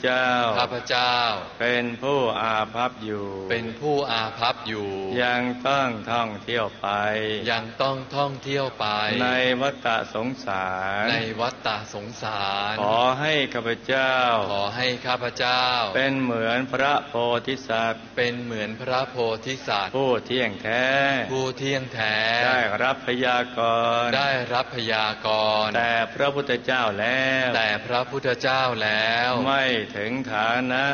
เจ้าข้าพเจ้าเป็นผู้อาภัพอยู่เป็นผู้อาภัพอยู่ยังต้องท่องเที่ยวไปยังต้องท่องเที่ยวไปในวัฏสงสารในวัฏสงสารขอให้ข้าพเจ้าขอให้ข้าพเจ้าเป็นเหมือนพระโพธิสัตว์เป็นเหมือนพระโพธิสัตว์ผู้เที่ยงแท้ผู้เที่ยงแท้ได้รับพยากรณ์ได้รับพยากรณ์แต่พระพุทธเจ้าแล้วแต่พระพุทธเจ้าแล้วไม่ถึงฐานะ